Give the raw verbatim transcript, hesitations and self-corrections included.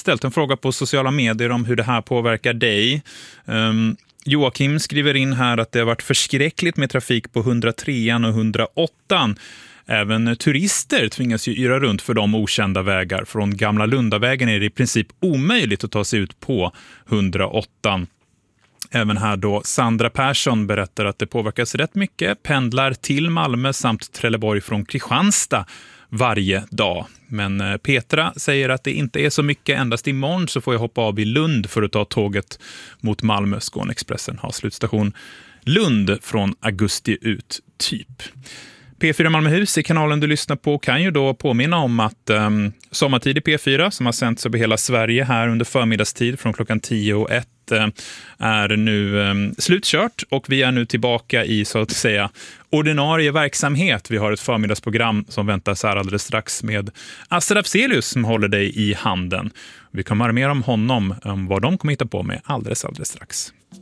ställt en fråga på sociala medier om hur det här påverkar dig. Um, Joakim skriver in här att det har varit förskräckligt med trafik på hundratre och hundraåtta. Även turister tvingas ju yra runt för de okända vägar. Från Gamla Lundavägen är det i princip omöjligt att ta sig ut på hundraåtta. Även här då Sandra Persson berättar att det påverkas rätt mycket. Pendlar till Malmö samt Trelleborg från Kristianstad varje dag. Men Petra säger att det inte är så mycket. Endast imorgon så får jag hoppa av i Lund för att ta tåget mot Malmö. Skånexpressen har slutstation Lund från augusti ut typ. P fyra Malmöhus i kanalen du lyssnar på kan ju då påminna om att um, Sommartid i P fyra som har sänts över hela Sverige här under förmiddagstid från klockan tio och ett uh, är nu um, slutkört och vi är nu tillbaka i så att säga ordinarie verksamhet. Vi har ett förmiddagsprogram som väntas här alldeles strax med Asser Afzelius som håller dig i handen. Vi kommer höra mer om honom, om vad de kommer hitta på med alldeles alldeles strax.